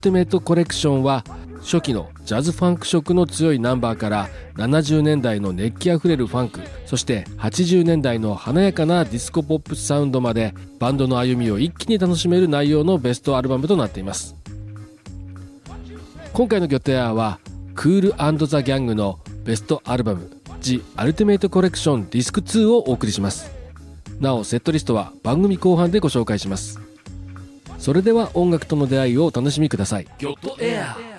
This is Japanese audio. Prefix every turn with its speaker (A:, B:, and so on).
A: ティメイトコレクションは初期のジャズファンク色の強いナンバーから70年代の熱気あふれるファンク、そして80年代の華やかなディスコポップサウンドまでバンドの歩みを一気に楽しめる内容のベストアルバムとなっています。今回のギョットエアはクール&ザ・ギャングのベストアルバム The Ultimate Collection Disc 2をお送りします。なおセットリストは番組後半でご紹介します。それでは音楽との出会いをお楽しみください。ギョットエア